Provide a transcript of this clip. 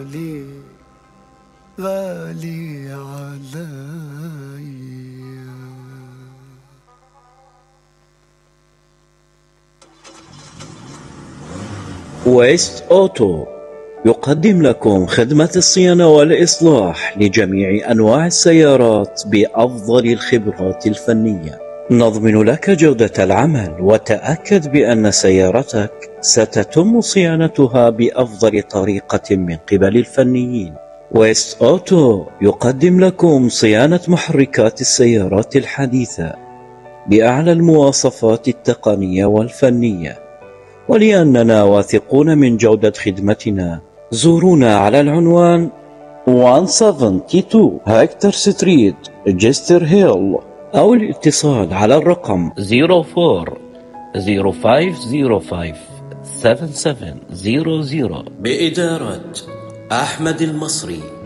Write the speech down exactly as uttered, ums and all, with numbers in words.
غالي غالي علي. ويست أوتو يقدم لكم خدمة الصيانة والإصلاح لجميع أنواع السيارات بأفضل الخبرات الفنية. نضمن لك جودة العمل، وتأكد بأن سيارتك ستتم صيانتها بأفضل طريقة من قبل الفنيين. ويست أوتو يقدم لكم صيانة محركات السيارات الحديثة بأعلى المواصفات التقنية والفنية، ولأننا واثقون من جودة خدمتنا زورونا على العنوان مئة وسبعة وسبعين هكتور ستريت، جستر هيل، أو الاتصال على الرقم صفر أربعة صفر خمسة صفر خمسة سبعة سبعة صفر صفر. بإدارة أحمد المصري.